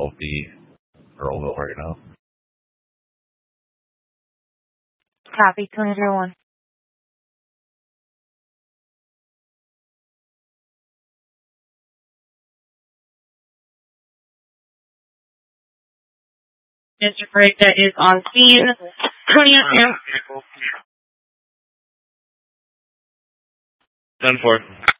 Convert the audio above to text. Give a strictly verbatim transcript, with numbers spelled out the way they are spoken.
of the Earlville right now. Copy, two zero one. Mister Craig, that is on scene. ten four.